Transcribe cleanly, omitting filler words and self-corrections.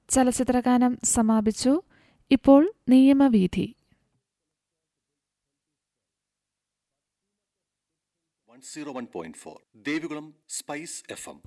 ചലച്ചിത്രഗാനം സമാപിച്ചു. ഇപ്പോൾ നിയമവീഥി. 101.4 Devikulam spice FM.